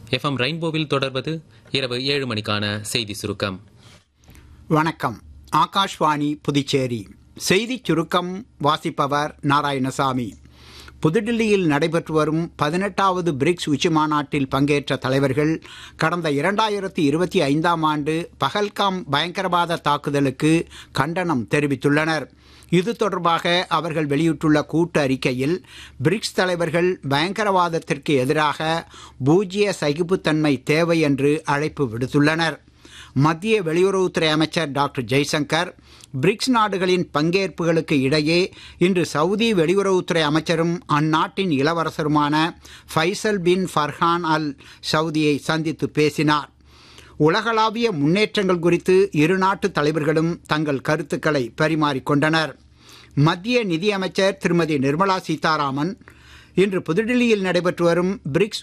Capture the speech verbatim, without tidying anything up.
FM ரெயின்போவில் தொடர்வது இரவு ஏழு மணிக்கான செய்தி சுருக்கம். வணக்கம். ஆகாஷ்வாணி புதுச்சேரி செய்திச் சுருக்கம் வாசிப்பவர் நாராயணசாமி. புதுடில்லியில் நடைபெற்று வரும் பதினெட்டாவது பிரிக்ஸ் உச்சிமாநாட்டில் பங்கேற்ற தலைவர்கள் கடந்த இரண்டாயிரத்தி இருபத்தி ஐந்தாம் ஆண்டு பஹல்காம் பயங்கரவாத தாக்குதலுக்கு கண்டனம் தெரிவித்துள்ளனர். இது தொடர்பாக அவர்கள் வெளியிட்டுள்ள கூட்டு அறிக்கையில் பிரிக்ஸ் தலைவர்கள் பயங்கரவாதத்திற்கு எதிராக பூஜ்ய சகிப்புத்தன்மை தேவை என்று அழைப்பு விடுத்துள்ளனர். மத்திய வெளியுறவுத்துறை அமைச்சர் டாக்டர் ஜெய்சங்கர் பிரிக்ஸ் நாடுகளின் பங்கேற்புகளுக்கு இடையே இன்று சவுதி வெளியுறவுத்துறை அமைச்சரும் அந்நாட்டின் இளவரசருமான ஃபைசல் பின் ஃபர்ஹான் அல் சவுதியை சந்தித்து பேசினார். உலகளாவிய முன்னேற்றங்கள் குறித்து இரு நாட்டு தலைவர்களும் தங்கள் கருத்துக்களை பரிமாறிக்கொண்டனர். மத்திய நிதியமைச்சர் திருமதி நிர்மலா சீதாராமன் இன்று புதுடில்லியில் நடைபெற்று வரும் பிரிக்ஸ்